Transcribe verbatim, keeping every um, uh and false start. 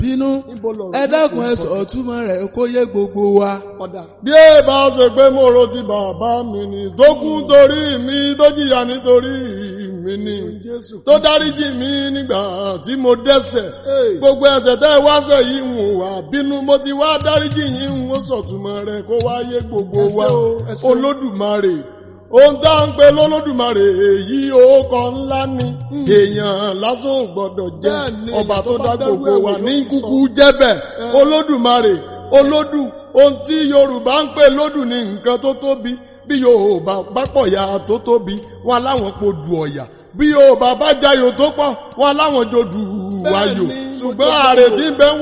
bínú ẹ dákun ẹ sọ túmọ̀ rẹ̀ kó yé gbogbo wa. bí ẹ bá ṣe pé mo ro ti bàbá mi ni tó kú torí mi tó jìyà nítorí mi ni tó dáríjì mi nígbà tí mo dẹ́ṣẹ̀ gbogbo ẹ̀ṣẹ̀ tẹ́ ẹ wá ṣẹ̀ yìí ń wà bínú mo ti wá dáríjì yìí ń wọ́n sọ̀túnmọ̀ rẹ̀ kó wá yé gbogbo wa Olódùmarè ohun tá ń pe lọ́lọ́dùmarè èyí òkọ ńlá ni èèyàn lásán ò gbọ́dọ̀ jẹ́ ọba tó dá gbogbo wa ní kúkú jẹ́bẹ̀ Olódùmarè olódù ohun tí Yorùbá ń pè lódù ní nǹkan tó tóbi bí Yorùbá bá pọ̀ ya tó tóbi wọn láwọn po dù ọ̀yà bí Yorùbá bá jayò tó pọ̀ wọn láwọn jò dù wáyò ṣùgbọ́n àrètí ń bẹ